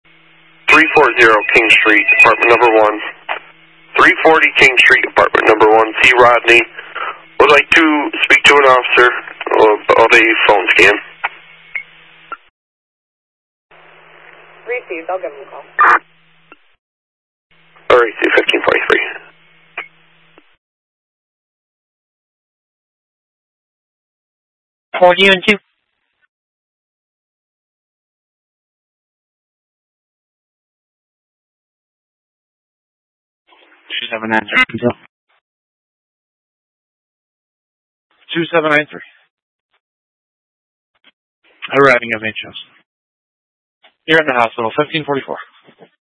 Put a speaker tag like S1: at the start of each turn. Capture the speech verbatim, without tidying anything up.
S1: three forty King Street, apartment number one. three forty King Street, apartment number one. C. Rodney would like to speak to an officer about a phone scam.
S2: Received. I'll give him a call.
S1: All right, C. fifteen forty-three.
S3: forty and two. two seven nine three. two seven nine three. Arriving at H S. You're at the hospital, fifteen forty-four.